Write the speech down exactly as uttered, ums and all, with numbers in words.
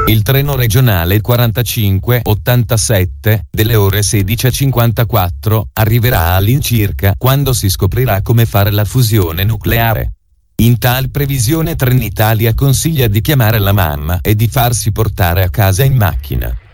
Il treno regionale quarantacinque ottantasette delle ore sedici e cinquantaquattro arriverà all'incirca quando si scoprirà come fare la fusione nucleare. In tal previsione Trenitalia consiglia di chiamare la mamma e di farsi portare a casa in macchina.